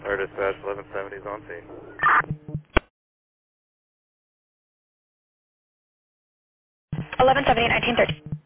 Air Dispatch 1170 is on scene. 1170, 1930.